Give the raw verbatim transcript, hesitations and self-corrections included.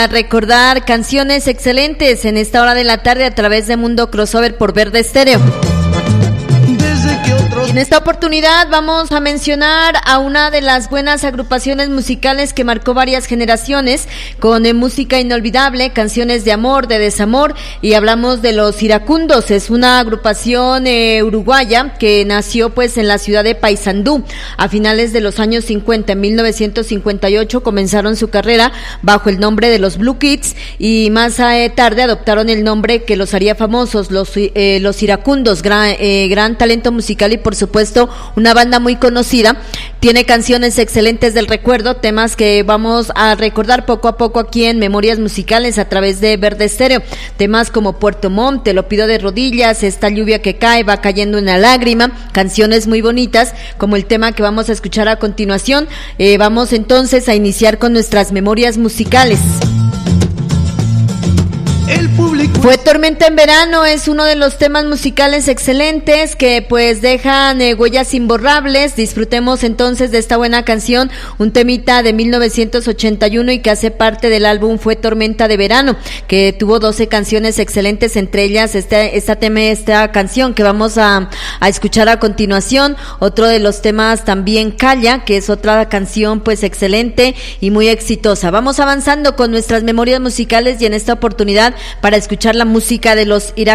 A recordar canciones excelentes en esta hora de la tarde a través de Mundo Crossover por Verde Estéreo. Y en esta oportunidad vamos a mencionar a una de las buenas agrupaciones musicales que marcó varias generaciones con eh, música inolvidable, canciones de amor, de desamor, y hablamos de Los Iracundos. Es una agrupación eh, uruguaya que nació pues en la ciudad de Paysandú a finales de los años cincuenta. En mil novecientos cincuenta y ocho comenzaron su carrera bajo el nombre de los Blue Kids y más eh, tarde adoptaron el nombre que los haría famosos, los, eh, los Iracundos. Gran, eh, gran talento musical y por supuesto una banda muy conocida. Tiene canciones excelentes del recuerdo, temas que vamos a recordar poco a poco aquí en Memorias Musicales a través de Verde Estéreo. Temas como Puerto Montt, Te lo pido de rodillas, Esta lluvia que cae, Va cayendo una lágrima, canciones muy bonitas como el tema que vamos a escuchar a continuación. Eh, vamos entonces a iniciar con nuestras memorias musicales. El público. Fue Tormenta en Verano, es uno de los temas musicales excelentes que pues dejan eh, huellas imborrables. Disfrutemos entonces de esta buena canción, un temita de mil novecientos ochenta y uno y que hace parte del álbum Fue Tormenta de Verano, que tuvo doce canciones excelentes, entre ellas este, esta, tema, esta canción que vamos a, a escuchar a continuación. Otro de los temas también, Calla, que es otra canción pues excelente y muy exitosa. Vamos avanzando con nuestras memorias musicales y en esta oportunidad para escuchar la música de los Iracundos.